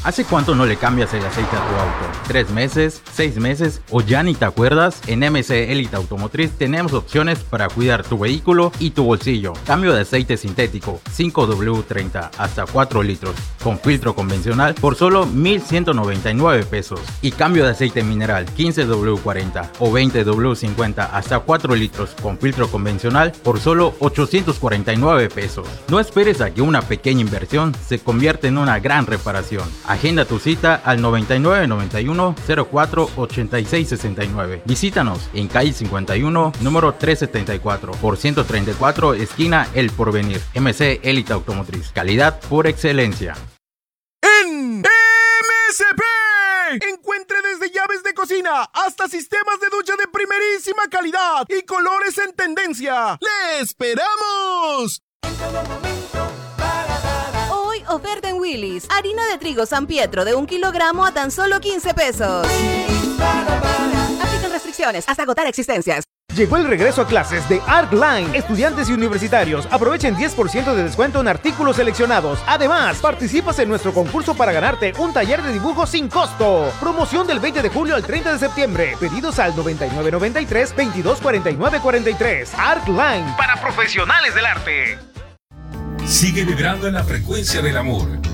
¿Hace cuánto no le cambias el aceite a tu auto? ¿3 meses? ¿6 meses? ¿O ya ni te acuerdas? En MC Elite Automotriz tenemos opciones para cuidar tu vehículo y tu bolsillo. Cambio de aceite sintético 5W30 hasta 4 litros con filtro convencional por solo 1,199 pesos. Y cambio de aceite mineral 15W40 o 20W50 hasta 4 litros con filtro convencional por solo 849 pesos. No esperes a que una pequeña inversión se convierta en una gran reparación. Agenda tu cita al 99 91 04 86 69. Visítanos en calle 51, número 374, por 134, esquina El Porvenir. MC Elite Automotriz. Calidad por excelencia. En MSP encuentre desde llaves de cocina hasta sistemas de ducha de primerísima calidad y colores en tendencia. ¡Le esperamos! Hoy oferta en Willy's. Harina de trigo San Pietro de 1 kilogramo a tan solo 15 pesos. Aplican restricciones hasta agotar existencias. Llegó el regreso a clases de ArtLine. Estudiantes y universitarios aprovechen 10% de descuento en artículos seleccionados. Además, participas en nuestro concurso para ganarte un taller de dibujo sin costo. Promoción del 20 de julio al 30 de septiembre. Pedidos al 9993 224943. ArtLine, para profesionales del arte. Sigue vibrando en la frecuencia del amor.